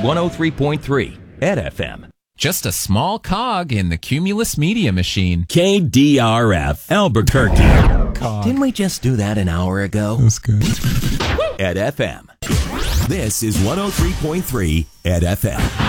103.3 Ed FM. Just a small cog in the Cumulus Media Machine. KDRF, Albuquerque. Cog. Didn't we just do that an hour ago? That's good. Ed FM. This is 103.3 Ed FM.